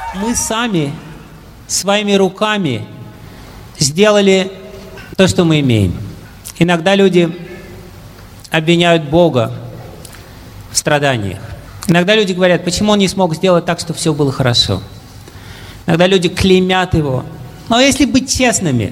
мы сами своими руками сделали то, что мы имеем. Иногда люди обвиняют Бога в страданиях. Иногда люди говорят, почему он не смог сделать так, чтобы все было хорошо. Иногда люди клеймят его. Но если быть честными,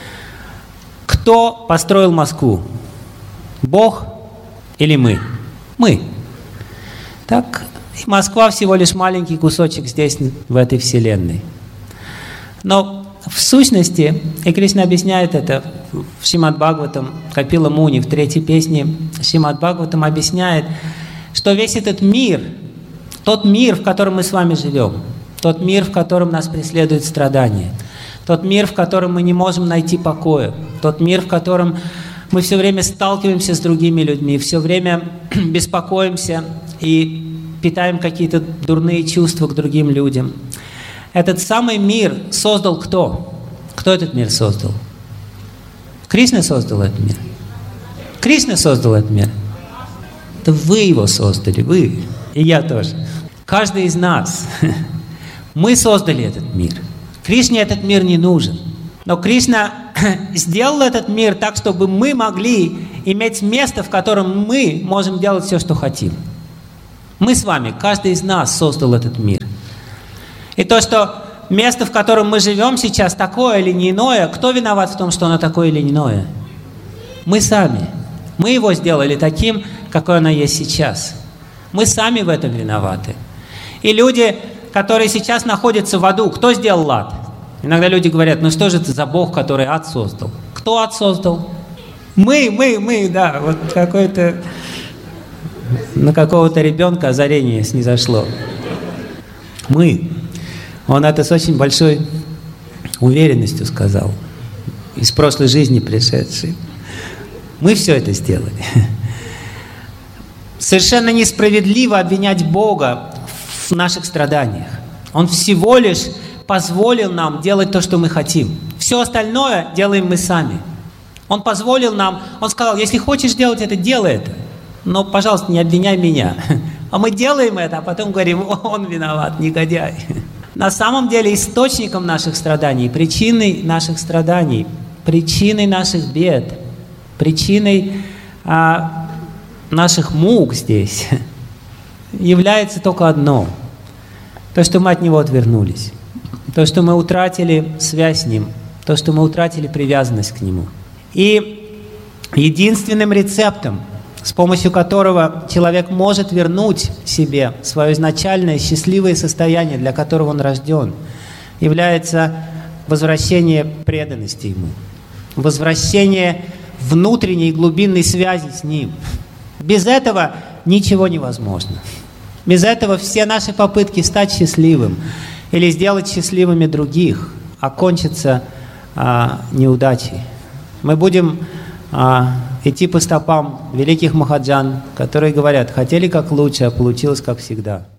кто построил Москву? Бог или мы? Мы. Так, Москва всего лишь маленький кусочек здесь, в этой вселенной. Но в сущности, и Кришна объясняет это в Шримад-Бхагаватам, Капила Муни, в 3-й песне Шримад-Бхагаватам объясняет, что весь этот мир, тот мир, в котором мы с вами живем, тот мир, в котором нас преследуют страдания, тот мир, в котором мы не можем найти покоя, тот мир, в котором мы все время сталкиваемся с другими людьми, все время беспокоимся и питаем какие-то дурные чувства к другим людям. Этот самый мир создал кто? Кто этот мир создал? Кришна создал этот мир. Кришна создал этот мир. Это вы его создали, вы. И я тоже. Каждый из нас. Мы создали этот мир. Кришне этот мир не нужен. Но Кришна сделал этот мир так, чтобы мы могли иметь место, в котором мы можем делать все, что хотим. Мы с вами, каждый из нас создал этот мир. И то, что место, в котором мы живем сейчас, такое или не иное, кто виноват в том, что оно такое или иное? Мы сами. Мы его сделали таким, какое оно есть сейчас. Мы сами в этом виноваты. И люди, которые сейчас находятся в аду, кто сделал ад? Иногда люди говорят, ну что же это за Бог, который ад создал? Кто ад создал? Мы, да, вот какой-то, на какого-то ребенка озарение снизошло. Мы. Он это с очень большой уверенностью сказал, из прошлой жизни пришедшей. Мы все это сделали. Совершенно несправедливо обвинять Бога в наших страданиях. Он всего лишь позволил нам делать то, что мы хотим. Все остальное делаем мы сами. Он позволил нам, он сказал, если хочешь делать это, делай это. Но, пожалуйста, не обвиняй меня. А мы делаем это, а потом говорим, он виноват, негодяй. На самом деле источником наших страданий, причиной наших страданий, причиной наших бед, причиной наших мук здесь является только одно. То, что мы от Него отвернулись. То, что мы утратили связь с Ним. То, что мы утратили привязанность к Нему. И единственным рецептом, с помощью которого человек может вернуть себе свое изначальное счастливое состояние, для которого он рожден, является возвращение преданности Ему, возвращение внутренней глубинной связи с Ним. Без этого ничего невозможно. Без этого все наши попытки стать счастливым или сделать счастливыми других окончатся неудачей. Мы будем идти по стопам великих махаджан, которые говорят, хотели как лучше, а получилось как всегда.